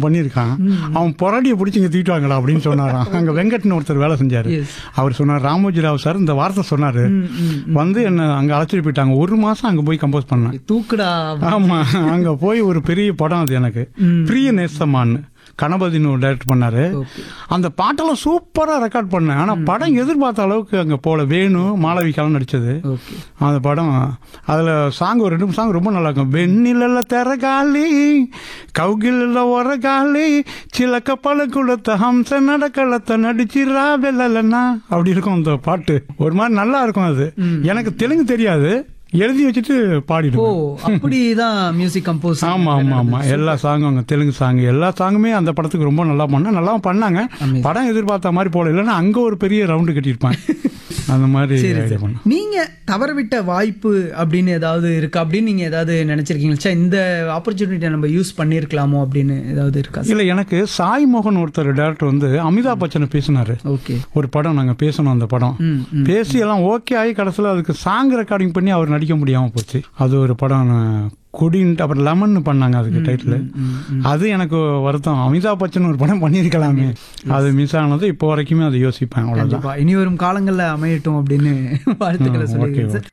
பண்ணியிருக்கான், அவன் பொறாடியை பிடிச்சி இங்கே தூக்கிட்டாங்களா அப்படின்னு சொன்னாராம். அங்கே வெங்கட்னு ஒருத்தர் வேலை செஞ்சார். அவர் சொன்னார், ராமோஜிராவ் சார் இந்த வார்த்தை சொன்னார், வந்து என்ன அங்கே அழைச்சிட்டு போயிட்டாங்க. 1 மாதம் அங்கே போய் கம்போஸ் பண்ணேன். தூக்குடா. ஆமாம், அங்கே போய் ஒரு பெரிய படம் அது எனக்கு, பிரிய நேசமான்னு கணபதினு ஒரு டைரக்ட் பண்ணாரு. அந்த பாட்டெல்லாம் சூப்பராக ரெக்கார்ட் பண்ணேன். ஆனால் படம் எதிர்பார்த்த அளவுக்கு அங்கே போல. வேணு மாளவிகாலாம் நடிச்சது அந்த படம். அதில் சாங் ஒரு 2 சாங் ரொம்ப நல்லா இருக்கும். வெண்ணில தெரகாலி கவுகில ஒரகாலி சிலக்க பழக்குளத்த ஹம்ச நடக்கலத்த நடிச்சிரா வெல்லலன்னா அப்படி இருக்கும் அந்த பாட்டு. ஒரு மாதிரி நல்லா இருக்கும். அது எனக்கு தெலுங்கு தெரியாது, எழுதி வச்சுட்டு பாடிடுவோம். அப்படிதான் மியூசிக் கம்போஸ். ஆமா ஆமா ஆமா, எல்லா சாங்கும் அங்க தெலுங்கு சாங், எல்லா சாங்குமே அந்த படத்துக்கு ரொம்ப நல்லா நல்லா பண்ணாங்க. படம் எதிர்பார்த்த மாதிரி போல, இல்லைன்னா அங்க ஒரு பெரிய ரவுண்டு கட்டியிருப்பாங்க அந்த மாதிரி. நீங்க தவறவிட்ட வாய்ப்பு அப்படின்னு ஏதாவது இருக்கா? அப்படின்னு நீங்க ஏதாவது நினைச்சிருக்கீங்களா, இந்த ஆப்பர்ச்சுனிட்டியை நம்ம யூஸ் பண்ணிருக்கலாமோ அப்படின்னு ஏதாவது இருக்கா? இல்ல, எனக்கு சாய் மோகன் ஒருத்தர் டைரக்டர் வந்து அமிதாப் பச்சனை பேசினாரு. ஒரு படம் நாங்க பேசணும், அந்த படம் பேசி எல்லாம் ஓகே ஆகி கடைசியில் அதுக்கு சாங் ரெக்கார்டிங் பண்ணி அவர் நடிக்க முடியாம போச்சு. அது ஒரு படம் குடின்ட்டு அப்புறம் லெமன் பண்ணாங்க அதுக்கு டைட்டில். அது எனக்கு வருத்தம். அமிதாப் பச்சன் ஒரு படம் பண்ணியிருக்கலாமே, அது மிஸ் ஆனது. இப்போ வரைக்குமே அதை யோசிப்பேன். அவ்வளவுதான். இனி வரும் காலங்களில் அமையட்டும் அப்படின்னு வாழ்த்துக்களை சொல்லிக்கிறேன்.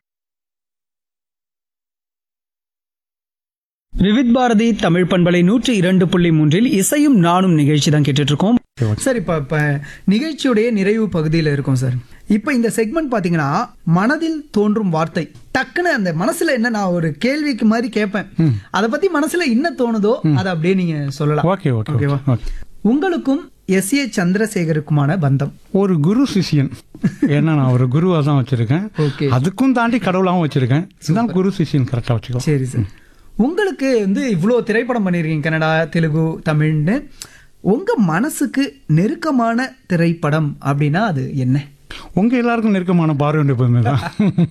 விவித் பாரதி தமிழ் பண்பலை 102.3 இசையும் நானும் நிகழ்ச்சி தான் கேட்டுட்டு இருக்கோம் சார். இப்ப நிகழ்ச்சியுடைய நிறைவு பகுதியில் இருக்கும் சார். இப்ப இந்த செக்மெண்ட் பாத்தீங்கன்னா, மனதில் தோன்றும் வார்த்தை. டக்குன்னு அந்த மனசுல என்ன, நான் ஒரு கேள்விக்கு மாதிரி கேட்பேன், அதை பத்தி மனசுல என்ன தோணுதோ அதை அப்படியே நீங்க சொல்லலாம். ஓகேவா? உங்களுக்கும் S.A. சந்திரசேகருக்குமான பந்தம்? ஒரு குரு சிஷியன். ஏன்னா நான் ஒரு குருவா தான் வச்சிருக்கேன், அதுக்கும் தாண்டி கடவுளாகவும் வச்சிருக்கேன். இதுதான் குரு சிஷியன், கரெக்டா வச்சுக்கோ. சரி சார். உங்களுக்கு வந்து இவ்வளவு திரைப்படம் பண்ணிருக்கீங்க, கன்னடா, தெலுங்கு, தமிழ்னு. உங்க மனசுக்கு நெருக்கமான திரைப்படம் அப்படின்னா அது என்ன? உங்க எல்லாருக்கும் நெருக்கமான பார்வை எப்பவுமே தான்.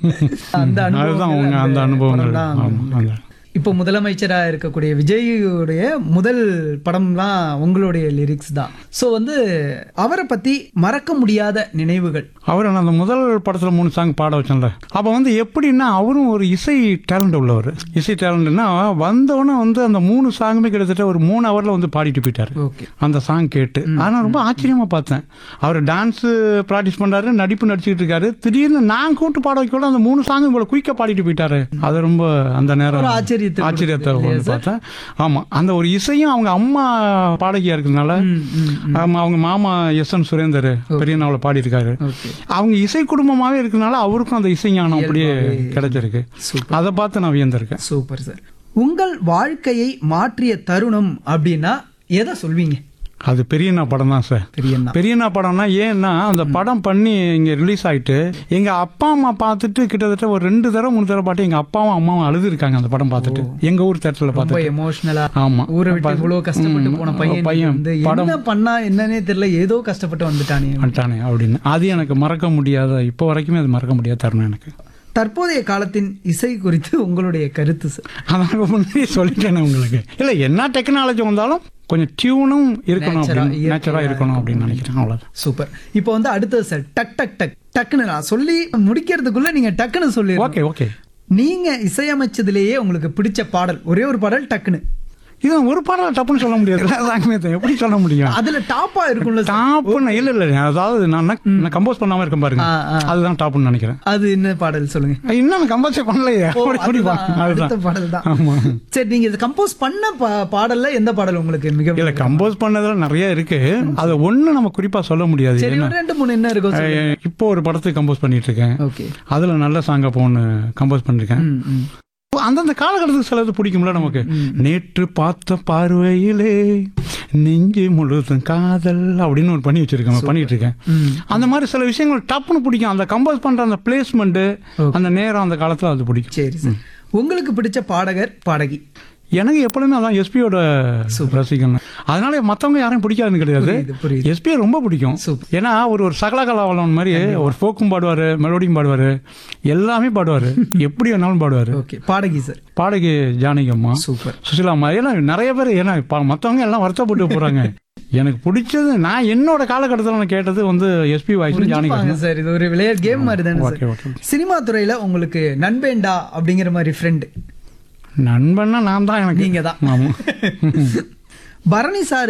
அதுதான் உங்க அந்த அனுபவங்கள். இப்போ முதலமைச்சரா இருக்கக்கூடிய விஜயுடைய முதல் படம்லாம் உங்களுடைய லிரிக்ஸ் தான். ஸோ வந்து அவரை பத்தி மறக்க முடியாத நினைவுகள். அவரை நான் அந்த முதல் படத்துல 3 சாங் பாட வச்சேன்ல, அப்ப வந்து எப்படின்னா அவரும் ஒரு இசை டேலண்ட் உள்ளவர். இசை டேலண்ட்னா வந்தவொடனே வந்து அந்த 3 சாங்குமே கிட்டத்தட்ட ஒரு 3 ஹவர்ல வந்து பாடிட்டு போயிட்டாரு அந்த சாங் கேட்டு. ஆனா ரொம்ப ஆச்சரியமா பார்த்தேன். அவர் டான்ஸ் பிராக்டிஸ் பண்றாரு, நடிப்பு நடிச்சுட்டு இருக்காரு. திடீர்னு நான் கூட்டு பாட வைக்க அந்த 3 சாங் இவ்வளவு குயிக்கா பாடிட்டு போயிட்டாரு. அது ரொம்ப அந்த நேரம் ஆச்சரியத்தை பார்த்தேன். ஆமா, அந்த ஒரு இசையும் அவங்க அம்மா பாடகியா இருக்கிறதுனால, அவங்க மாமா S.N. சுரேந்தர் பெரிய நாவல பாடி இருக்காரு. அவங்க இசை குடும்பமாவே இருக்கிறதுனால அவருக்கும் அந்த இசை ஞானம் அப்படியே கிடைச்சிருக்கு. அதை பார்த்து நான் வியந்திருக்கேன். Super sir. உங்கள் வாழ்க்கையை மாற்றிய தருணம் அப்படின்னா எதை சொல்வீங்க? அது பெரியண்ணா படம் தான் சார். பெரியண்ணா படம்னா ஏன்னா அந்த படம் பண்ணி இங்க ரிலீஸ் ஆயிட்டு எங்க அப்பா அம்மா பார்த்துட்டு கிட்டத்தட்ட ஒரு 2 தடவை 3 தடவை பாட்டு எங்க அப்பாவும் அம்மாவும் அழுது இருக்காங்க அந்த படம் பார்த்துட்டு. எங்க ஊர் தேட்டர்ல பார்த்து எமோஷனலா. ஆமா, ஊரை விட்டு இவ்வளவு கஷ்டப்பட்டு போன பையன் படம் பண்ணா என்னன்னே தெரியல, ஏதோ கஷ்டப்பட்டு வந்துட்டானே அப்படின்னு. அது எனக்கு மறக்க முடியாத, இப்போ வரைக்குமே அது மறக்க முடியாத தருணம் எனக்கு. தற்போதைய காலத்தின் இசை குறித்து உங்களுடைய கருத்து சார்? அதான் முன்னாடி சொல்லிட்டேன் உங்களுக்கு. இல்ல, என்ன டெக்னாலஜி வந்தாலும் கொஞ்சம் டியூனும் இருக்கணும், நேச்சரா இருக்கணும் அப்படின்னு நினைக்கிறேன். அவ்வளவுதான். சூப்பர். இப்போ வந்து அடுத்தது சார், டக்குன்னு நான் சொல்லி முடிக்கிறதுக்குள்ள நீங்க டக்குன்னு சொல்லி. ஓகே. நீங்க இசையமைச்சதுலேயே உங்களுக்கு பிடிச்ச பாடல், ஒரே ஒரு பாடல் டக்குன்னு. இது ஒரு பாடல் டப்புன்னு சொல்ல முடியாது, எப்படி சொல்ல முடியும்? அதுல டாப்பா இருக்கும்ல? டாப்னு இல்ல, அதாவது நான் கம்போஸ் பண்ணாம இருக்கேன் பாருங்க, அதுதான் டாப்னு நினைக்கிறேன். அது என்ன பாடல் சொல்லுங்க? இன்னும் கம்போஸ் பண்ணலையே, பாடல் தான். சரி, நீங்க இது கம்போஸ் பண்ண பாடல்ல எந்த பாடல் உங்களுக்கு மிக? இல்ல, கம்போஸ் பண்ணதுல நிறைய இருக்கு, அது ஒண்ணு நம்ம குறிப்பா சொல்ல முடியாது. 2-3 என்ன இருக்கும்? இப்போ ஒரு படத்துக்கு கம்போஸ் பண்ணிட்டு இருக்கேன், அதுல நல்ல சாங்கா போன்னு கம்போஸ் பண்ணிருக்கேன். அந்தந்த காலகட்டத்துக்கு சிலது பிடிக்கும்ல நமக்கு. நேற்று பார்த்த பார்வையிலே நெஞ்சு முழுதும் காதல் அப்படின்னு ஒரு பண்ணி வச்சிருக்கேன், பண்ணிட்டு இருக்கேன். அந்த மாதிரி சில விஷயங்கள் டப்புன்னு பிடிக்கும். அந்த கம்போஸ் பண்ற அந்த பிளேஸ்மெண்ட், அந்த நேரம், அந்த காலத்துல அது பிடிக்கும். சரி சார். உங்களுக்கு பிடிச்ச பாடகர், பாடகி? எனக்கு எப்பொழுதுமே அதான் எஸ்பியோட ரசிகன். அதனால மற்றவங்க யாரையும் பிடிக்காதுன்னு கிடையாது, எஸ்பியை ரொம்ப பிடிக்கும். ஏன்னா ஒரு சகலகலாவலன் மாதிரி ஒரு ஃபோக்கும் பாடுவாரு, மெலோடியும் பாடுவாரு, எல்லாமே பாடுவாரு, எப்படி வேணாலும் பாடுவாரு. பாடகி சார்? பாடகி ஜானகி அம்மா, சுசிலா அம்மா. ஏன்னா நிறைய பேர், ஏன்னா மற்றவங்க எல்லாம் வருத்தப்பட்டு போறாங்க. எனக்கு பிடிச்சது, நான் என்னோட காலகட்டத்தில் நான் கேட்டது வந்து எஸ்பி வாய்ஸ், ஜானகி சார். இது ஒரு விளையாட்டு கேம் மாதிரி தானே. சினிமா துறையில உங்களுக்கு நண்பேண்டா அப்படிங்கிற மாதிரி ஃப்ரெண்ட்? நண்பன்னா நான் தான், எனக்கு நீங்க தான். பரணி சார்